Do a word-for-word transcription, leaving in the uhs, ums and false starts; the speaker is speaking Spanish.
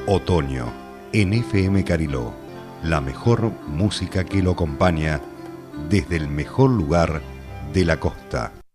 Otoño, en F M Cariló, la mejor música que lo acompaña desde el mejor lugar de la costa.